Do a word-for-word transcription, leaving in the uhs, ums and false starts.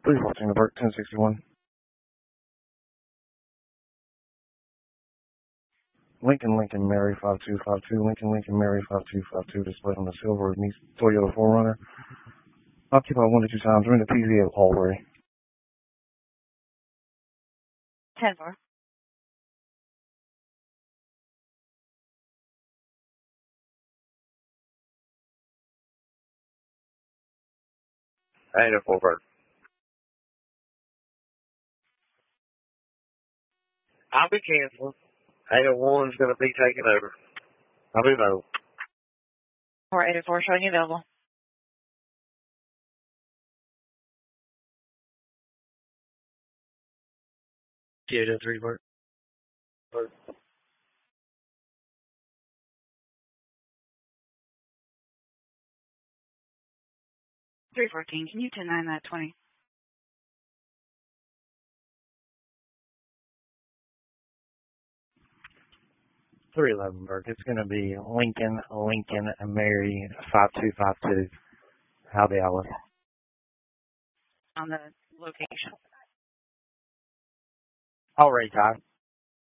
three fourteen to Burke, ten sixty-one. Lincoln, Lincoln, Mary, five two five two. Lincoln, Lincoln, Mary, five two five two. Displayed on the silver Nice Toyota four runner. Occupy one to two times. We're in the P V A hallway. ten four. eight oh four Burke. I'll be canceling. eight oh one's going to be taking over. I'll be available. Or eight oh four showing you available. eight oh three Burke. Burke. three fourteen, can you ten nine that twenty? three eleven Burke. It's going to be Lincoln, Lincoln, and Mary, five two five two. Howdy, Alice. On the location. All right, Ty.